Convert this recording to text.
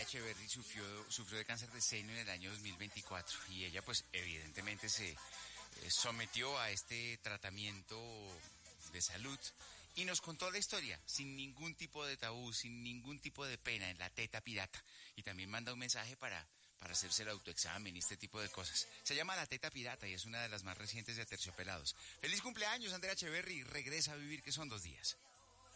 Andrea Echeverry sufrió de cáncer de seno en el año 2024 y ella pues evidentemente se sometió a este tratamiento de salud y nos contó la historia sin ningún tipo de tabú, sin ningún tipo de pena, en la teta pirata. Y también manda un mensaje para hacerse el autoexamen y este tipo de cosas. Se llama La Teta Pirata y es una de las más recientes de Aterciopelados. ¡Feliz cumpleaños, Andrea Echeverry! Regresa a vivir, que son 2 días.